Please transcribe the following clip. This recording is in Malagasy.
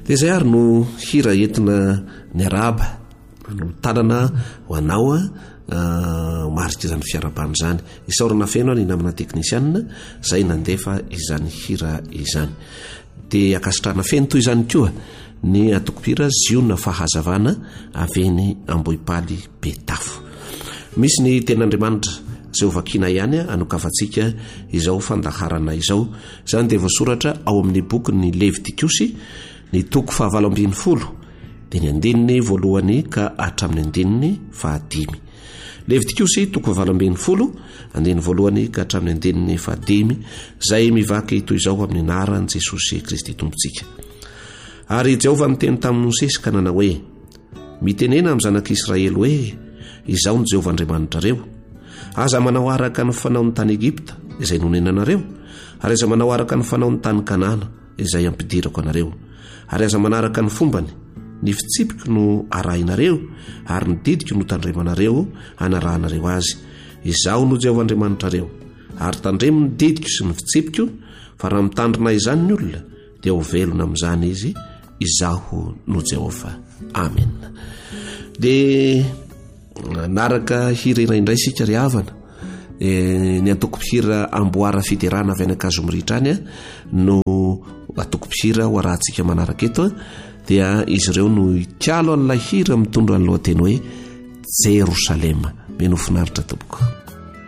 dia izay ary no hira entina ny araba no tanana ho anao marika izany fiarabany zany. Isaorana feno ny namana teknisianina izay nandefa izany hira izany. Dia akasitrana feno toy izany koa ny atokopira ziona fahazavana aveny Ambohipaly Betafo. Misy ny ten'Andriamanitra izay hovakiana ihany anokavantsika izao fandaharana izao. Izany dia voasoratra ao amin'ny boky ny Levitikosy ny toko 7:20 dia ny andininy voalohany ka hatramin'ny andininy 5. Levitikosy toko 7:20 andininy voalohany ka hatramin'ny andininy 5 izay mivaky toy izao amin'ny anaran'i Jesosy Kristy tompontsika. Ary Jehovah niteny tamin'ny Mosesy ka nanao hoe: mitenena amin'ny zanak'Israely hoe, izaho ny Jehovah Andriamanitrareo. Aza manao araka ny fanaon'ny tany Egipta izay nonenanareo, ary aza manao araka ny fanaon'ny tany Kanana izay ampidirako anareo, ary aza manaraka ny fombany. Ny fitsipiko no arahinareo, ary ny didiko no tandremanareo hanarahanareo azy. Izaho no Jehovah Andriamanitrareo, ary tandremo ny didiko sy ny fitsipiko, fa raha mitandrina izany ny olona dia ho velona amin'izany izy. Izaho no Jehovah. Amen. Dia naraka hira iraindray sika ry havana, ny atokopihira amboara fiderana avy any Ankazomiritra any no atokopihira ho arahantsika manaraka eto. Dia izy ireo no ikalo an'ilay hira mitondra ny lohateny hoe Jerosalema. Meno finaritra tompoko.